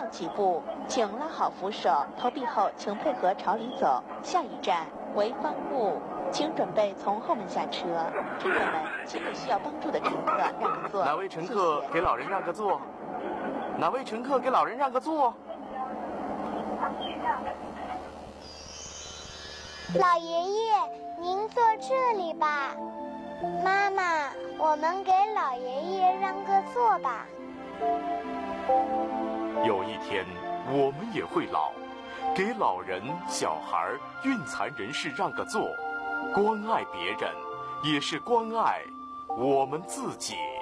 后几步，请拉好扶手，投币后请配合朝里走。下一站为方路，请准备从后门下车。乘客们，请给需要帮助的乘客让个座。 哪位乘客给老人让个座？哪位乘客给老人让个座？ 老爷爷，您坐这里吧。妈妈，我们给老爷爷让个座吧。 有一天，我们也会老，给老人、小孩、孕残人士让个座，关爱别人，也是关爱我们自己。